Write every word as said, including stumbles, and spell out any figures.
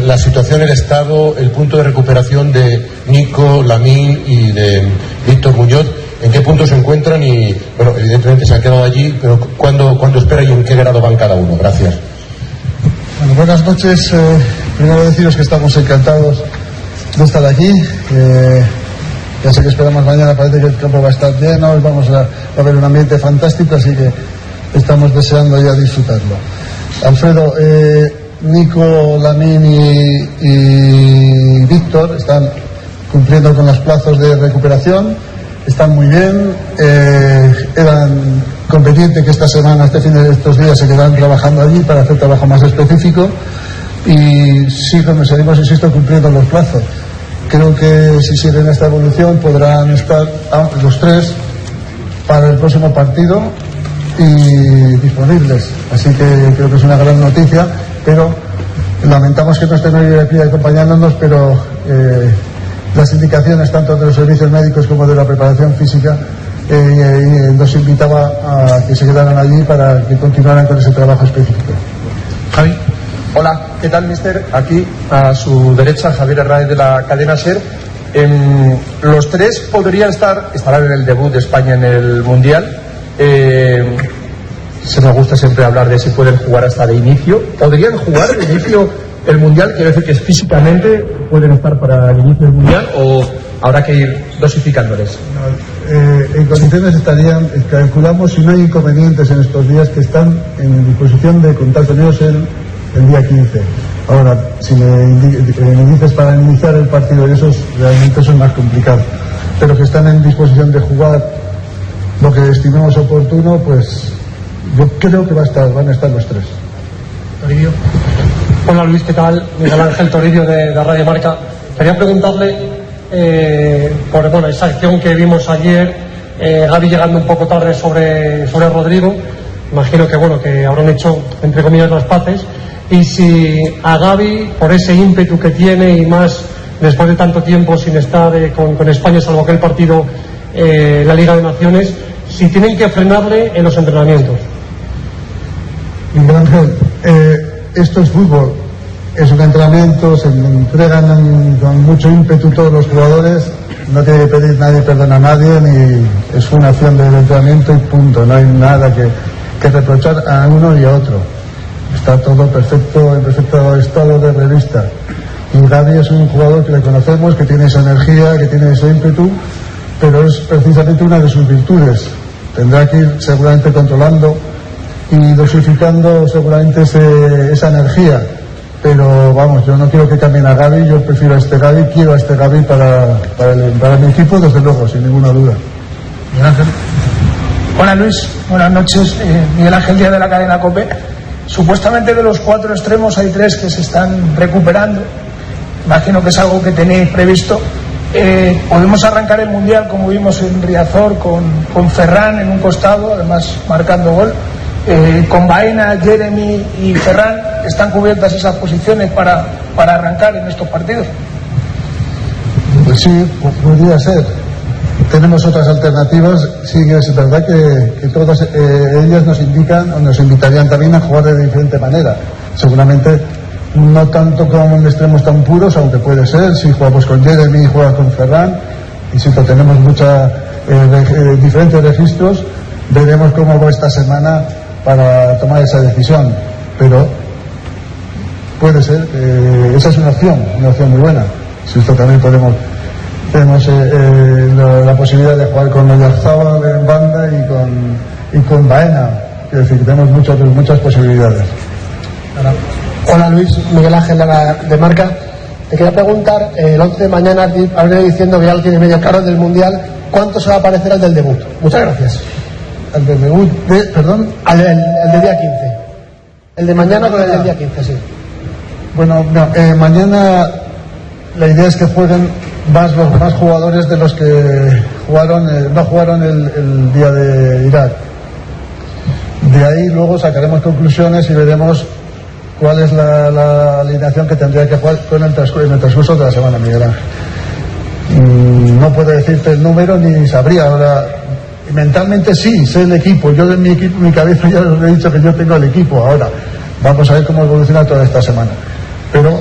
la situación, el estado, el punto de recuperación de Nico, Lamine y de Víctor Muñoz? ¿En qué punto se encuentran? Y, bueno, evidentemente se han quedado allí, pero ¿cuándo, ¿cuándo espera y en qué grado van cada uno? Gracias. Bueno, buenas noches. Eh, primero deciros que estamos encantados de estar aquí. Eh, ya sé que esperamos mañana, parece que el campo va a estar lleno, vamos a, va a haber un ambiente fantástico, así que estamos deseando ya disfrutarlo. Alfredo, eh, Nico, Lamine y, y Víctor están cumpliendo con los plazos de recuperación, están muy bien, eh, eran conveniente que esta semana, este fin de estos días se quedaran trabajando allí para hacer trabajo más específico y sí, como seguimos, insisto, cumpliendo los plazos. Creo que si siguen esta evolución podrán estar los tres para el próximo partido y disponibles, así que creo que es una gran noticia, pero lamentamos que no estén hoy aquí acompañándonos, pero eh, las indicaciones tanto de los servicios médicos como de la preparación física eh, eh, nos invitaba a que se quedaran allí para que continuaran con ese trabajo específico. Javi. Hola, ¿qué tal, mister? Aquí a su derecha, Javier Herráez de la cadena SER. Eh, los tres podrían estar, estarán en el debut de España en el Mundial. Eh, se me gusta siempre hablar de si pueden jugar hasta de inicio. ¿Podrían jugar de inicio el Mundial? Quiero decir que físicamente pueden estar para el inicio del Mundial o habrá que ir dosificándoles. No, eh, en condiciones estarían, calculamos, si no hay inconvenientes en estos días, que están en disposición de contar con ellos el, el día quince. Ahora, si me, indi- me dices para iniciar el partido, y eso es, realmente eso es más complicado, pero que están en disposición de jugar lo que estimemos oportuno, pues yo creo que va a estar, van a estar los tres. Toribio. Hola Luis, ¿qué tal? Miguel Ángel Toribio de, de Radio Marca. Quería preguntarle eh, por bueno, esa acción que vimos ayer, eh, Gavi llegando un poco tarde sobre, sobre Rodrigo. Imagino que bueno que habrán hecho entre comillas las paces, y si a Gavi, por ese ímpetu que tiene y más después de tanto tiempo sin estar eh, con, con España, salvo aquel partido eh, la Liga de Naciones, si tienen que frenarle en los entrenamientos. Miguel Ángel, eh, esto es fútbol, es un entrenamiento, se entregan con mucho ímpetu todos los jugadores, no tiene que pedir nadie perdón a nadie, ni es una acción del entrenamiento y punto, no hay nada que, que reprochar a uno y a otro, está todo perfecto, en perfecto estado de revista. Y Gavi es un jugador que le conocemos, que tiene esa energía, que tiene ese ímpetu, pero es precisamente una de sus virtudes. Tendrá que ir seguramente controlando y dosificando seguramente ese, esa energía, pero vamos, yo no quiero que cambien a Gavi, yo prefiero a este Gavi, quiero a este Gavi para, para, el, para mi equipo, desde luego, sin ninguna duda. Miguel Ángel. Hola Luis, buenas noches. eh, Miguel Ángel Díaz de la cadena COPE. Supuestamente de los cuatro extremos hay tres que se están recuperando, imagino que es algo que tenéis previsto. Eh, podemos arrancar el Mundial como vimos en Riazor con, con Ferran en un costado, además marcando gol. Eh, con Baena, Jeremy y Ferran, ¿están cubiertas esas posiciones para, para arrancar en estos partidos? Pues sí, podría ser. Tenemos otras alternativas, sí, es verdad que, que todas eh, ellas nos indican o nos invitarían también a jugar de diferente manera. Seguramente no tanto como en extremos tan puros, aunque puede ser, si jugamos con Jeremy y juegas con Ferran, insisto, tenemos muchos eh, eh, diferentes registros, veremos cómo va esta semana para tomar esa decisión, pero puede ser, eh, esa es una opción, una opción muy buena. Insisto, también podemos tenemos eh, eh, la, la posibilidad de jugar con Oyarzábal en banda y con, y con Baena, es decir, que tenemos muchas, muchas posibilidades. Hola. Hola Luis, Miguel Ángel de, la, de Marca. Te quería preguntar, eh, el once de mañana hablé diciendo que ya lo tiene medio claro del Mundial, ¿cuánto se va a parecer al del debut? Muchas gracias. ¿Al del debut de, perdón? Al el, el del día quince. El de mañana con el del día quince, sí. Bueno, no, eh, mañana la idea es que jueguen más los más jugadores de los que jugaron, eh, no jugaron el, el día de Irak. De ahí luego sacaremos conclusiones y veremos cuál es la, la alineación que tendría que jugar con el transcurso, en el transcurso de la semana, Miguel Ángel. Mm, no puedo decirte el número ni sabría ahora. Mentalmente sí, sé el equipo. Yo de mi equipo, mi cabeza ya os he dicho que yo tengo el equipo. Ahora vamos a ver cómo evoluciona toda esta semana. Pero